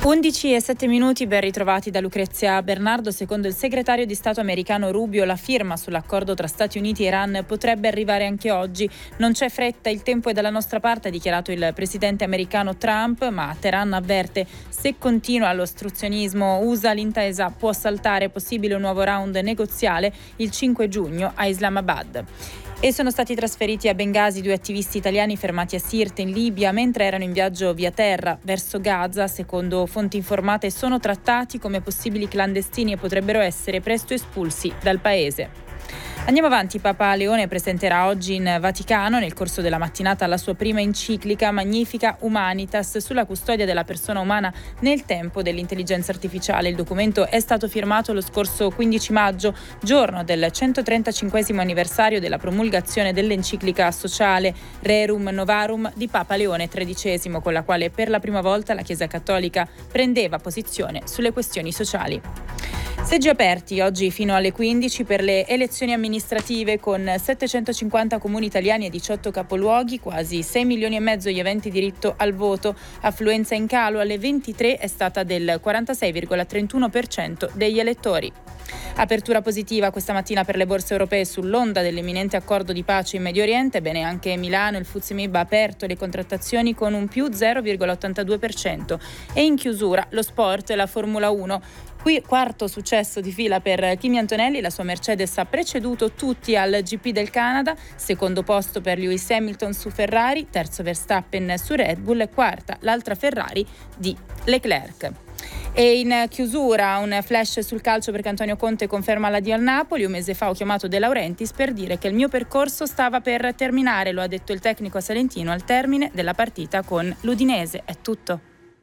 11:07 ben ritrovati da Lucrezia Bernardo. Secondo il segretario di Stato americano Rubio, la firma sull'accordo tra Stati Uniti e Iran potrebbe arrivare anche oggi. Non c'è fretta, il tempo è dalla nostra parte, ha dichiarato il presidente americano Trump, ma Teheran avverte: se continua l'ostruzionismo USA, l'intesa può saltare, possibile un nuovo round negoziale il 5 giugno a Islamabad. E sono stati trasferiti a Bengasi 2 attivisti italiani fermati a Sirte in Libia mentre erano in viaggio via terra verso Gaza. Secondo fonti informate sono trattati come possibili clandestini e potrebbero essere presto espulsi dal paese. Andiamo avanti. Papa Leone presenterà oggi in Vaticano, nel corso della mattinata, la sua prima enciclica Magnificat Humanitas sulla custodia della persona umana nel tempo dell'intelligenza artificiale. Il documento è stato firmato lo scorso 15 maggio, giorno del 135° anniversario della promulgazione dell'enciclica sociale Rerum Novarum di Papa Leone XIII, con la quale per la prima volta la Chiesa Cattolica prendeva posizione sulle questioni sociali. Seggi aperti oggi fino alle 15 per le elezioni amministrative, con 750 comuni italiani e 18 capoluoghi, quasi 6 milioni e mezzo gli aventi diritto al voto. Affluenza in calo, alle 23 è stata del 46,31% degli elettori. Apertura positiva questa mattina per le borse europee sull'onda dell'imminente accordo di pace in Medio Oriente. Bene anche Milano, il FTSE MIB ha aperto le contrattazioni con un più 0,82%. E in chiusura lo sport e la Formula 1. Qui quarto successo di fila per Kimi Antonelli, la sua Mercedes ha preceduto tutti al GP del Canada, secondo posto per Lewis Hamilton su Ferrari, terzo Verstappen su Red Bull e quarta l'altra Ferrari di Leclerc. E in chiusura un flash sul calcio, perché Antonio Conte conferma l'addio al Napoli. Un mese fa ho chiamato De Laurentiis per dire che il mio percorso stava per terminare, lo ha detto il tecnico salentino al termine della partita con l'Udinese. È tutto.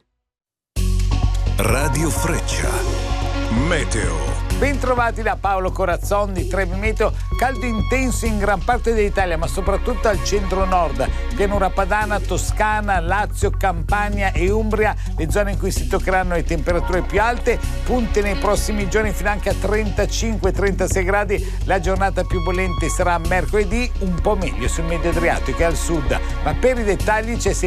Radio Freccia. Meteo. Bentrovati da Paolo Corazzon di Trebi Meteo. Caldo intenso in gran parte dell'Italia, ma soprattutto al centro-nord, pianura padana, Toscana, Lazio, Campania e Umbria, le zone in cui si toccheranno le temperature più alte, punte nei prossimi giorni fino anche a 35-36 gradi. La giornata più bollente sarà mercoledì, un po' meglio sul Medio Adriatico e al sud, ma per i dettagli c'è